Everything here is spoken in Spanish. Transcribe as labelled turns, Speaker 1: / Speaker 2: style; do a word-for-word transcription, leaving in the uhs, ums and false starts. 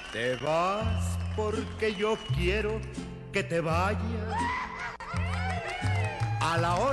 Speaker 1: Te vas porque yo quiero que te vayas a la hora